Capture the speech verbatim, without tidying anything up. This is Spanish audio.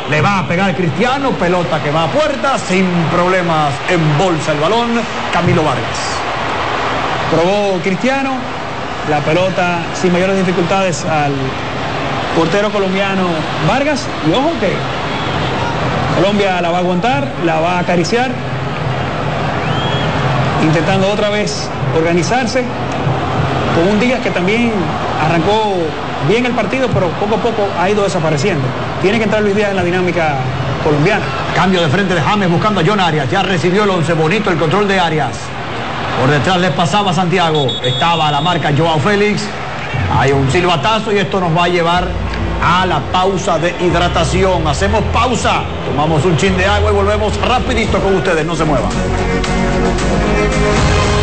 le va a pegar Cristiano, pelota que va a puerta, sin problemas embolsa el balón Camilo Vargas. Probó Cristiano, la pelota sin mayores dificultades al portero colombiano Vargas, y ojo que Colombia la va a aguantar, la va a acariciar, intentando otra vez organizarse, con un Díaz que también arrancó bien el partido, pero poco a poco ha ido desapareciendo. Tiene que entrar Luis Díaz en la dinámica colombiana. Cambio de frente de James buscando a John Arias, ya recibió el once, bonito el control de Arias. Por detrás le pasaba Santiago, estaba a la marca Joao Félix, hay un silbatazo y esto nos va a llevar a la pausa de hidratación. Hacemos pausa, tomamos un chin de agua y volvemos rapidito con ustedes, no se muevan.